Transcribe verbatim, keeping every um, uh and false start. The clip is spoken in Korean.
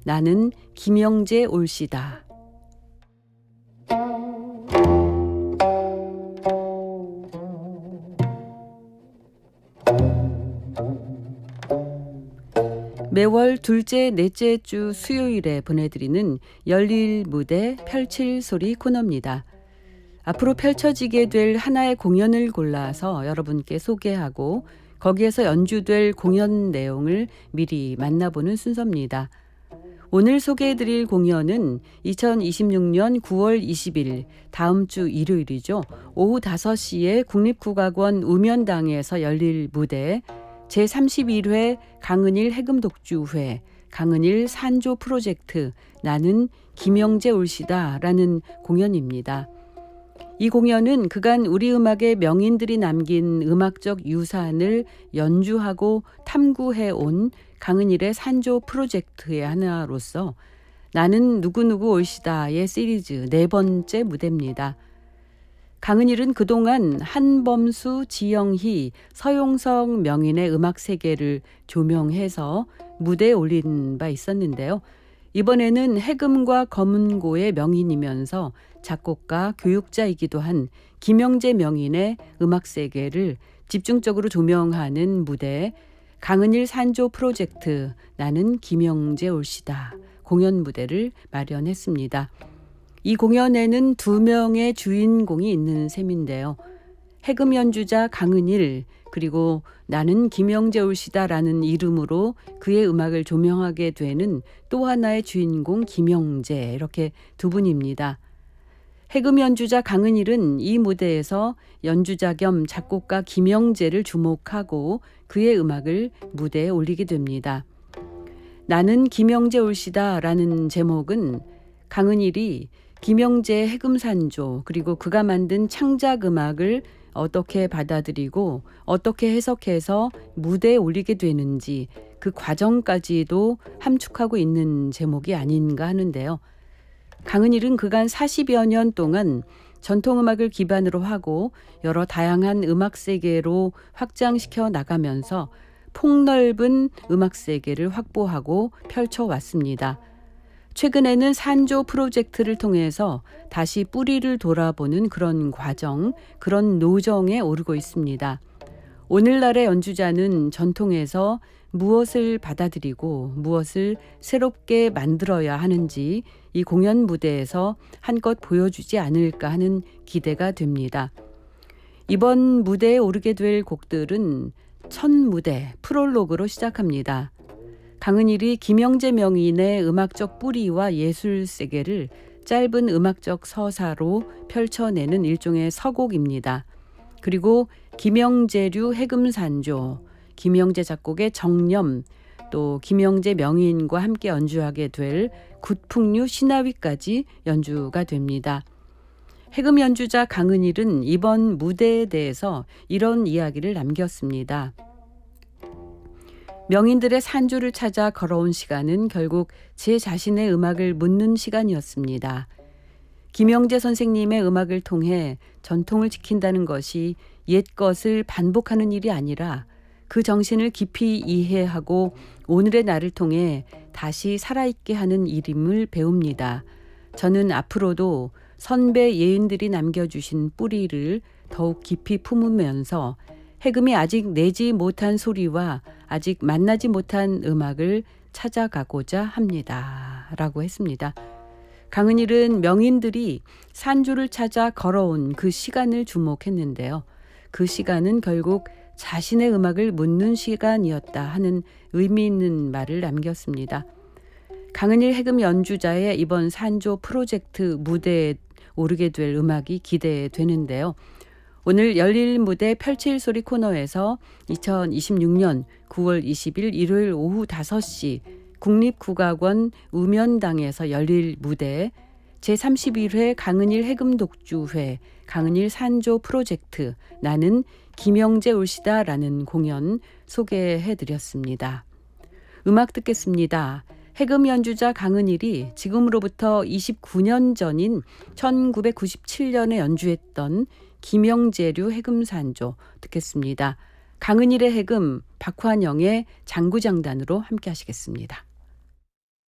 나는 김영재 올시다. 매월 둘째, 넷째 주 수요일에 보내드리는 열릴 무대 펼칠 소리 코너입니다. 앞으로 펼쳐지게 될 하나의 공연을 골라서 여러분께 소개하고 거기에서 연주될 공연 내용을 미리 만나보는 순서입니다. 오늘 소개해드릴 공연은 이천이십육 년 구월 이십일 다음 주 일요일이죠. 오후 다섯 시에 국립국악원 우면당에서 열릴 무대 제삼십일 회 강은일 해금독주회 강은일 산조 프로젝트 나는 김영재 올시다 라는 공연입니다. 이 공연은 그간 우리 음악의 명인들이 남긴 음악적 유산을 연주하고 탐구해 온 강은일의 산조 프로젝트의 하나로서 나는 누구누구 올시다의 시리즈 네 번째 무대입니다. 강은일은 그동안 한범수, 지영희, 서용석 명인의 음악 세계를 조명해서 무대에 올린 바 있었는데요. 이번에는 해금과 검은고의 명인이면서 작곡가, 교육자이기도 한 김영재 명인의 음악 세계를 집중적으로 조명하는 무대 강은일 산조 프로젝트 나는 김영재 올시다 공연 무대를 마련했습니다. 이 공연에는 두 명의 주인공이 있는 셈인데요. 해금 연주자 강은일 그리고 나는 김영재 올시다라는 이름으로 그의 음악을 조명하게 되는 또 하나의 주인공 김영재 이렇게 두 분입니다. 해금 연주자 강은일은 이 무대에서 연주자 겸 작곡가 김영재를 주목하고 그의 음악을 무대에 올리게 됩니다. 나는 김영재 올시다라는 제목은 강은일이 김영재의 해금산조 그리고 그가 만든 창작 음악을 어떻게 받아들이고 어떻게 해석해서 무대에 올리게 되는지 그 과정까지도 함축하고 있는 제목이 아닌가 하는데요. 강은일은 그간 사십여 년 동안 전통음악을 기반으로 하고 여러 다양한 음악 세계로 확장시켜 나가면서 폭넓은 음악 세계를 확보하고 펼쳐왔습니다. 최근에는 산조 프로젝트를 통해서 다시 뿌리를 돌아보는 그런 과정, 그런 노정에 오르고 있습니다. 오늘날의 연주자는 전통에서 무엇을 받아들이고 무엇을 새롭게 만들어야 하는지 이 공연 무대에서 한껏 보여주지 않을까 하는 기대가 됩니다. 이번 무대에 오르게 될 곡들은 첫 무대 프롤로그로 시작합니다. 강은일이 김영재 명인의 음악적 뿌리와 예술 세계를 짧은 음악적 서사로 펼쳐내는 일종의 서곡입니다. 그리고 김영재류 해금산조, 김영재 작곡의 정념, 또 김영재 명인과 함께 연주하게 될 굿풍류 신하위까지 연주가 됩니다. 해금 연주자 강은일은 이번 무대에 대해서 이런 이야기를 남겼습니다. 명인들의 산조를 찾아 걸어온 시간은 결국 제 자신의 음악을 묻는 시간이었습니다. 김영재 선생님의 음악을 통해 전통을 지킨다는 것이 옛 것을 반복하는 일이 아니라 그 정신을 깊이 이해하고 오늘의 나를 통해 다시 살아있게 하는 일임을 배웁니다. 저는 앞으로도 선배 예인들이 남겨주신 뿌리를 더욱 깊이 품으면서 해금이 아직 내지 못한 소리와 아직 만나지 못한 음악을 찾아가고자 합니다. 라고 했습니다. 강은일은 명인들이 산조를 찾아 걸어온 그 시간을 주목했는데요. 그 시간은 결국 자신의 음악을 묻는 시간이었다 하는 의미 있는 말을 남겼습니다. 강은일 해금 연주자의 이번 산조 프로젝트 무대에 오르게 될 음악이 기대되는데요. 오늘 열릴 무대 펼칠 소리 코너에서 이천이십육 년 구월 이십일 일요일 오후 다섯 시 국립국악원 우면당에서 열릴 무대 제삼십일 회 강은일 해금독주회 강은일 산조 프로젝트 나는 김영재 올시다라는 공연 소개해드렸습니다. 음악 듣겠습니다. 해금 연주자 강은일이 지금으로부터 이십구 년 전인 천구백구십칠 년에 연주했던 김영재류 해금산조 듣겠습니다. 강은일의 해금, 박환영의 장구장단으로 함께 하시겠습니다.